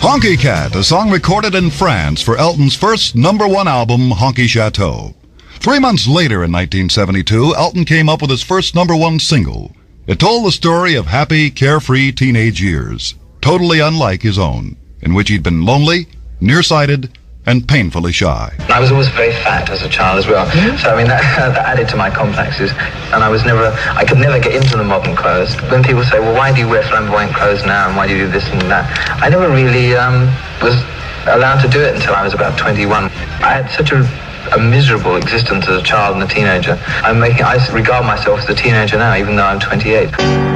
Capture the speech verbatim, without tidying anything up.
Honky Cat, a song recorded in France for Elton's first number one album, Honky Chateau. Three months later in nineteen seventy-two, Elton came up with his first number one single. It told the story of happy, carefree teenage years, totally unlike his own, in which he'd been lonely, nearsighted, and painfully shy. I was always very fat as a child as well, so I mean that, that added to my complexes, and I was never, I could never get into the modern clothes. When people say, well, why do you wear flamboyant clothes now, and why do you do this and that, I never really um, was allowed to do it until I was about twenty-one. I had such a a miserable existence as a child and a teenager. I'm making, I regard myself as a teenager now, even though I'm twenty-eight.